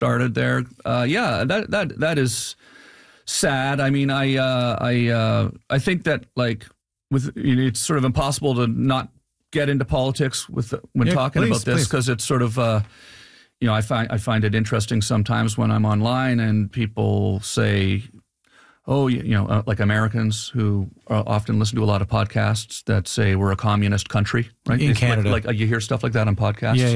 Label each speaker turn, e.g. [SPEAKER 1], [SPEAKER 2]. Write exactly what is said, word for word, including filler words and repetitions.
[SPEAKER 1] started there. Uh, yeah, that that that is sad. I mean, I uh, I uh, I think that like with you know, it's sort of impossible to not get into politics with when
[SPEAKER 2] Yeah,
[SPEAKER 1] talking
[SPEAKER 2] please,
[SPEAKER 1] about this because it's sort of uh, you know I find I find it interesting sometimes when I'm online and people say, oh, you, you know, uh, like Americans who uh, often listen to a lot of podcasts that say we're a communist country, right?
[SPEAKER 2] In
[SPEAKER 1] It's
[SPEAKER 2] Canada.
[SPEAKER 1] like, like uh, you hear stuff like that on podcasts.
[SPEAKER 2] Yeah.